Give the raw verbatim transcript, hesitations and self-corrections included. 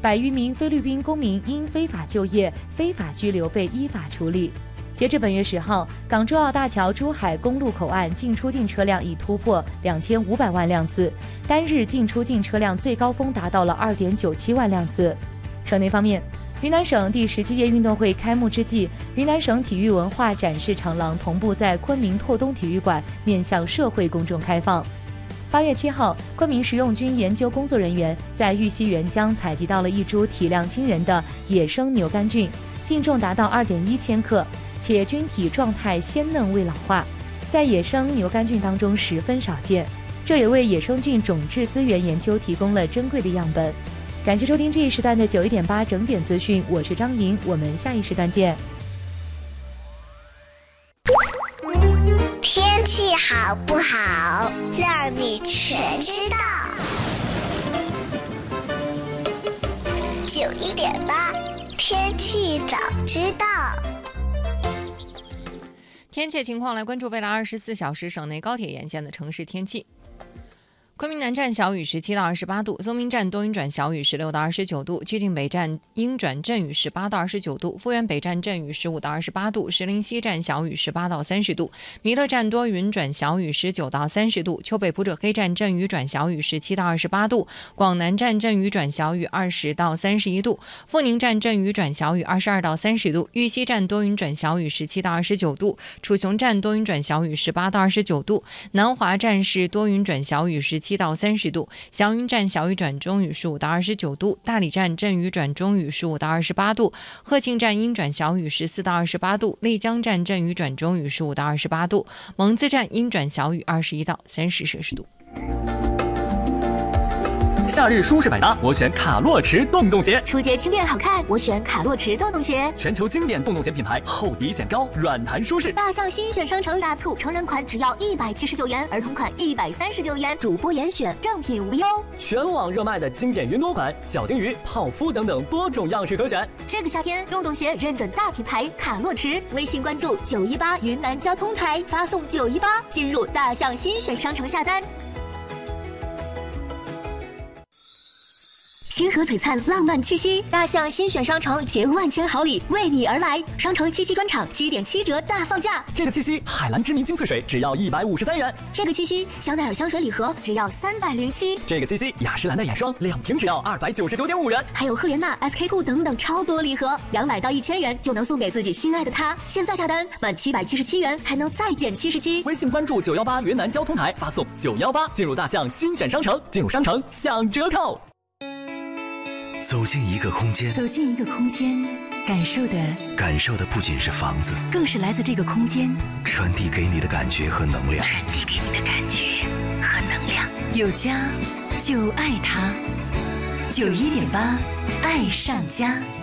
百余名菲律宾公民因非法就业、非法居留被依法处理。截至本月十号，港珠澳大桥珠海公路口岸进出境车辆已突破两千五百万辆次，单日进出境车辆最高峰达到了二点九七万辆次。省内方面，云南省第十七届运动会开幕之际，云南省体育文化展示长廊同步在昆明拓东体育馆面向社会公众开放。八月七号，昆明食用菌研究工作人员在玉溪沅江采集到了一株体量惊人的野生牛肝菌，净重达到二点一千克，且菌体状态鲜嫩未老化，在野生牛肝菌当中十分少见，这也为野生菌种质资源研究提供了珍贵的样本。感谢收听这一时段的九一点八整点资讯，我是张莹，我们下一时段见。 天气好不好，让你全知道。九一点八，天气早知道。 天气情况，来关注未来二十四小时省内高铁沿线的城市天气。昆明南站小雨十七到二十八度，松明站多云转小雨十六到二十九度，曲靖北站阴转阵雨十八到二十九度，富源北站阵雨十五到二十八度，石林西站小雨十八到三十度，弥勒站多云转小雨十九到三十度，丘北普者黑站阵雨转小雨十七到二十八度，广南站阵雨转小雨二十到三十一度，富宁站阵雨转小雨二十二到三十度，玉溪站多云转小雨十七到二十九度，楚雄站多云转小雨十八到二十九度，南华站是多云转小雨十七到三十度，祥云站小雨转中雨十五到二十九度，大理站阵雨转中雨十五到二十八度，鹤庆站阴转小雨十四到二十八度，丽江站阵雨转中雨十五到二十八度，蒙自站阴转小雨二十一到三十摄氏度。 夏日舒适百搭，我选卡洛驰洞洞鞋； 初节轻便好看，我选卡洛驰洞洞鞋。 全球经典洞洞鞋品牌，厚底显高，软弹舒适。 大象新选商城大促，成人款只要一百七十九元，儿童款一百三十九元，主播严选，正品无忧。 全网热卖的经典云朵款、小金鱼、泡芙等等多种样式可选。 这个夏天，洞洞鞋认准大品牌卡洛驰，微信关注九一八云南交通台，发送九一八进入大象新选商城下单。星河璀璨，浪漫气息，大象新选商城携万千好礼为你而来。商城七夕专场七点七折大放价， 这个七夕海蓝之谜精粹水只要一百五十三元， 这个七夕香奈儿香水礼盒只要三百零七， 这个七夕雅诗兰黛眼霜两瓶只要二百九十九点五元， 还有赫莲娜 S K two 等等超多礼盒，两百到一千元就能送给自己心爱的他。现在下单满七百七十七元还能再减七十七。 微信关注九幺八云南交通台，发送九幺八进入大象新选商城，进入商城享折扣。 走进一个空间， 走进一个空间，感受的感受的不仅是房子， 更是来自这个空间传递给你的感觉和能量。 传递给你的感觉和能量。有家就爱它。九一点八，爱上家。